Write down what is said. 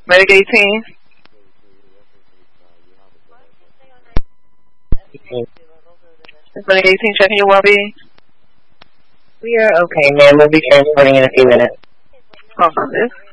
Medic 18. Medic 18, checking your well-being. We are okay, ma'am. We'll be transporting in a few minutes. Hold on, this.